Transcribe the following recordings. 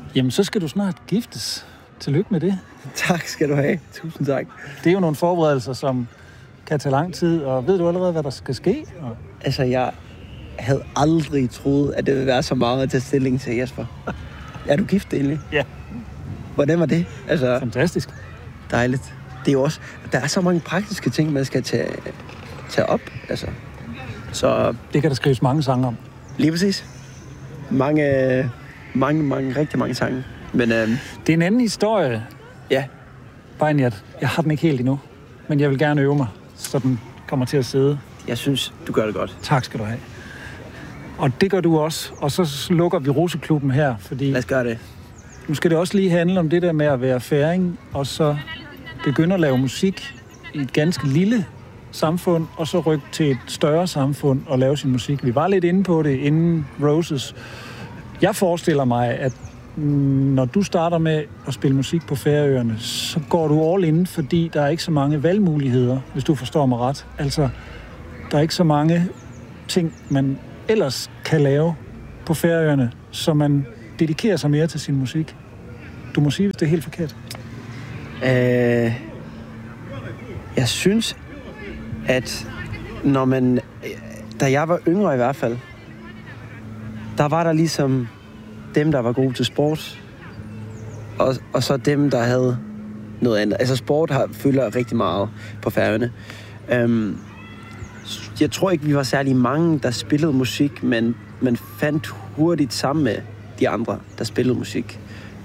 Jamen, så skal du snart giftes. Tillykke med det. Tak skal du have. Tusind tak. Det er jo nogle forberedelser, som kan tage lang tid, og ved du allerede, hvad der skal ske? Altså, jeg havde aldrig troet, at det ville være så meget at tage stilling til, Jesper. Er du gift egentlig? Ja. Hvordan var det? Altså, fantastisk. Dejligt. Det er jo også, der er så mange praktiske ting, man skal tage op. Altså. Så det kan der skrives mange sange om. Lige præcis. Mange, rigtig mange sange. Men, det er en anden historie. Ja. Bare en, jeg har den ikke helt endnu. Men jeg vil gerne øve mig, så den kommer til at sidde. Jeg synes, du gør det godt. Tak skal du have. Og det gør du også. Og så lukker vi Roseklubben her, fordi... Lad os gøre det. Nu skal det også lige handle om det der med at være færing, og så begynde at lave musik i et ganske lille samfund, og så rykke til et større samfund og lave sin musik. Vi var lidt inde på det inden Roses. Jeg forestiller mig, at når du starter med at spille musik på Færøerne, så går du all in, fordi der er ikke så mange valgmuligheder, hvis du forstår mig ret. Altså, der er ikke så mange ting, man ellers kan lave på Færøerne, så man dedikerer sig mere til sin musik. Du må sige, hvis det er helt forkert. Jeg synes, at når man... Da jeg var yngre i hvert fald, der var der ligesom dem, der var gode til sport, og så dem, der havde noget andet. Altså sport fylder rigtig meget på Færøerne. Jeg tror ikke, vi var særlig mange, der spillede musik, men man fandt hurtigt sammen med de andre, der spillede musik.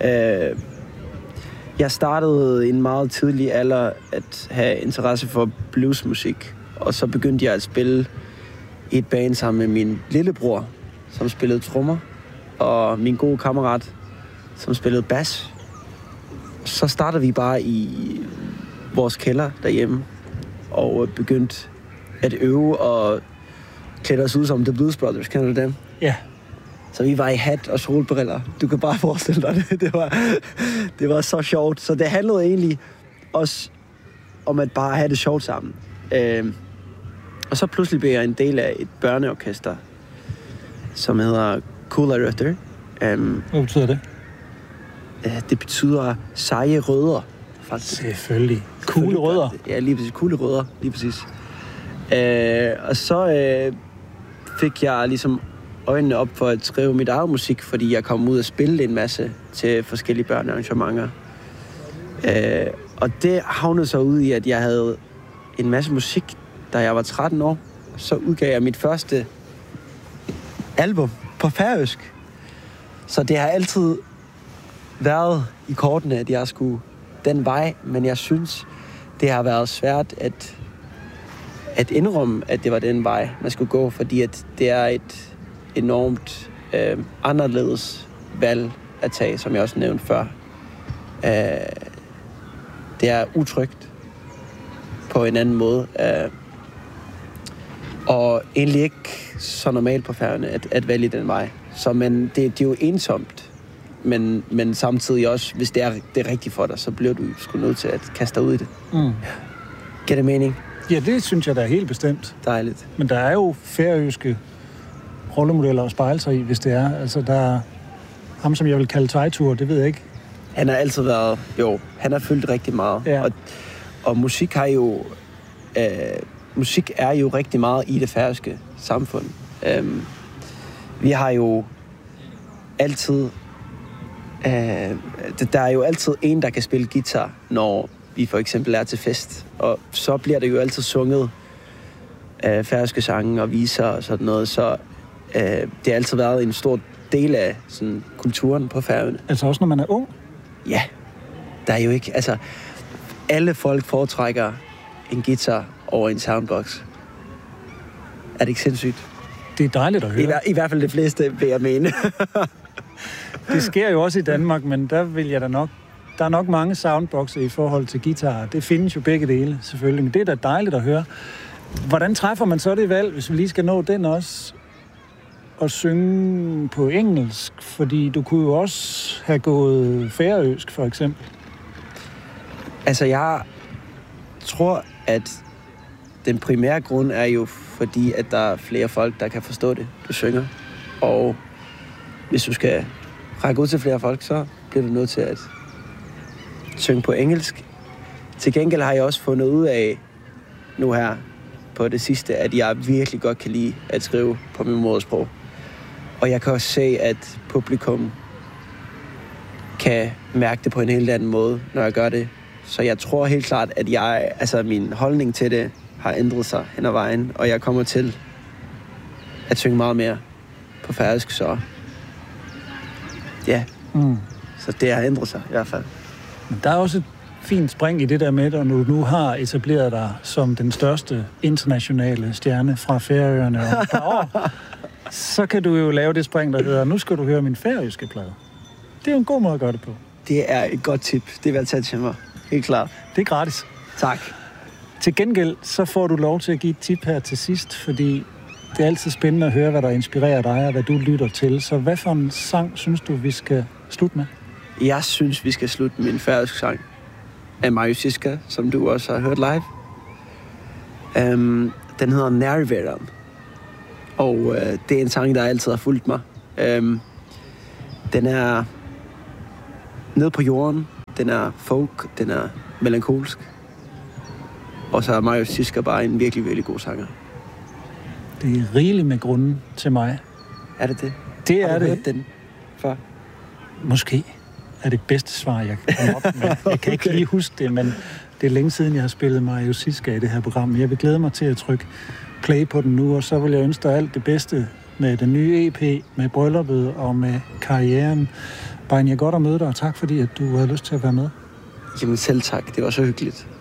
Jeg startede i en meget tidlig alder at have interesse for bluesmusik, og så begyndte jeg at spille i et band sammen med min lillebror, som spillede trommer, og min gode kammerat, som spillede bas. Så startede vi bare i vores kælder derhjemme, og begyndte at øve og klæde os ud som The Blues Brothers. Kender du dem? Ja. Så vi var i hat og solbriller. Du kan bare forestille dig det. Det var så sjovt. Så det handlede egentlig også om at bare have det sjovt sammen. Og så pludselig blev jeg en del af et børneorkester, som hedder Cooler Røtter. Hvad betyder det? Det betyder seje rødder, faktisk. Selvfølgelig. Kugle rødder. Ja, lige præcis. Kugle rødder, lige præcis. Og så fik jeg ligesom øjnene op for at skrive mit eget musik, fordi jeg kom ud og spille en masse til forskellige børnearrangementer. Og det havnede så ud i, at jeg havde en masse musik, da jeg var 13 år. Så udgav jeg mit første album på færøsk. Så det har altid været i kortene, at jeg skulle den vej, men jeg synes, det har været svært at indrømme, at det var den vej, man skulle gå, fordi at det er et enormt anderledes valg at tage, som jeg også nævnte før. Det er utrygt på en anden måde, og egentlig ikke så normalt på Færøerne at vælge den vej. Så men det er jo ensomt, men samtidig også, hvis det er rigtigt for dig, så bliver du sgu nødt til at kaste dig ud i det. Mm. Giver det mening? Ja, det synes jeg da er helt bestemt. Dejligt. Men der er jo færøske rollemodeller at spejle sig i, hvis det er. Altså, der er ham, som jeg vil kalde Teitur, det ved jeg ikke. Han har altid været... Jo, han har fyldt rigtig meget. Ja. Og musik har jo... musik er jo rigtig meget i det færøske samfund. Vi har jo altid... der er jo altid en, der kan spille guitar, når vi for eksempel er til fest. Og så bliver det jo altid sunget færøske sange og viser og sådan noget. Så det har altid været en stor del af sådan, kulturen på Færøerne. Altså også når man er ung? Ja. Der er jo ikke... Altså, alle folk foretrækker en guitar over en soundbox. Er det ikke sindssygt? Det er dejligt at høre. I hvert fald de fleste, vil jeg mene. Det sker jo også i Danmark, men der vil jeg da nok... Der er nok mange soundboxer i forhold til guitar. Det findes jo begge dele, selvfølgelig. Men det er da dejligt at høre. Hvordan træffer man så det valg, hvis vi lige skal nå den også? At synge på engelsk? Fordi du kunne jo også have gået færøsk, for eksempel. Altså, jeg tror, at den primære grund er jo fordi, at der er flere folk, der kan forstå det, du synger. Og hvis du skal række ud til flere folk, så bliver du nødt til at synge på engelsk. Til gengæld har jeg også fundet ud af nu her på det sidste, at jeg virkelig godt kan lide at skrive på min modersprog. Og jeg kan også se, at publikum kan mærke det på en helt anden måde, når jeg gør det. Så jeg tror helt klart, at min holdning til det har ændret sig hen ad vejen, og jeg kommer til at synge meget mere på færøsk, så ja. Så det har ændret sig i hvert fald. Men der er også et fint spring i det der med, at du nu har etableret dig som den største internationale stjerne fra Færøerne om et par år. Så kan du jo lave det spring, der hedder, nu skal du høre min færøske plade. Det er jo en god måde at gøre det på. Det er et godt tip. Det vil jeg tage til mig. Helt klart. Det er gratis. Tak. Til gengæld, så får du lov til at give et tip her til sidst, fordi det er altid spændende at høre, hvad der inspirerer dig, og hvad du lytter til. Så hvad for en sang synes du, vi skal slutte med? Jeg synes, vi skal slutte med en færøsk sang af Marius Siska, som du også har hørt live. Den hedder Nærværen. Og det er en sang, der altid har fulgt mig. Den er nede på jorden. Den er folk. Den er melankolsk. Og så er Marius Siska bare en virkelig, virkelig god sanger. Det er rigeligt med grunden til mig. Er det det? Det er har du det. hørt den før? Måske er det bedste svar, jeg kan komme op med. Jeg kan ikke lige huske det, men det er længe siden, jeg har spillet Marius Siska i det her program. Jeg vil glæde mig til at trykke play på den nu, og så vil jeg ønske dig alt det bedste med den nye EP, med brylluppet og med karrieren. Brian, jeg er godt at møde dig, og tak fordi, at du havde lyst til at være med. Jamen selv tak. Det var så hyggeligt.